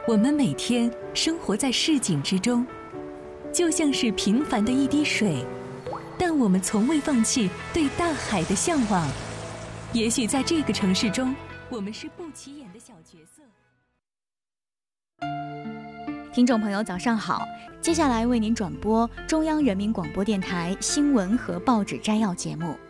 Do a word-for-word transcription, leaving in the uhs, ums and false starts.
我们每天生活在市井之中，就像是平凡的一滴水，但我们从未放弃对大海的向往。也许在这个城市中，我们是不起眼的小角色。 听众朋友早上好，接下来为您转播中央人民广播电台新闻和报纸摘要节目。